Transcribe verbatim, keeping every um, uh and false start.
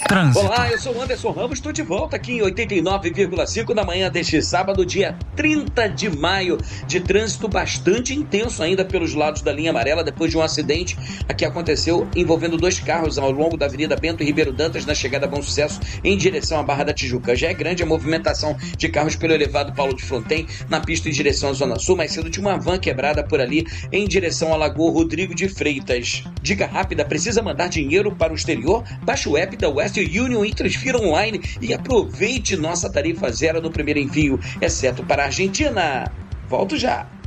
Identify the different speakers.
Speaker 1: Trânsito.
Speaker 2: Olá, eu sou o Anderson Ramos, estou de volta aqui em oitenta e nove vírgula cinco da manhã deste sábado, dia trinta de maio, de trânsito bastante intenso ainda pelos lados da linha amarela, depois de um acidente que aconteceu envolvendo dois carros ao longo da Avenida Bento e Ribeiro Dantas, na chegada a Bom Sucesso, em direção à Barra da Tijuca. Já é grande a movimentação de carros pelo elevado Paulo de Fronten, na pista em direção à Zona Sul. Mais cedo tinha uma van quebrada por ali, em direção à Lagoa Rodrigo de Freitas. Dica rápida, precisa mandar dinheiro para o exterior? Baixe o app da Western Union e transfira online e aproveite nossa tarifa zero no primeiro envio, exceto para a Argentina. Volto já.